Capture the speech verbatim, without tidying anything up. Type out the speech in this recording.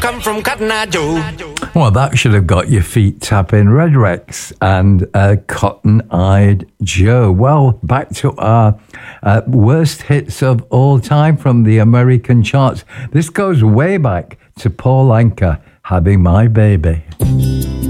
Come from Cotton Eye Joe. Well, that should have got your feet tapping. Red Rex and uh, Cotton Eyed Joe. Well, back to our uh, worst hits of all time from the American charts. This goes way back to Paul Anka, Having My Baby.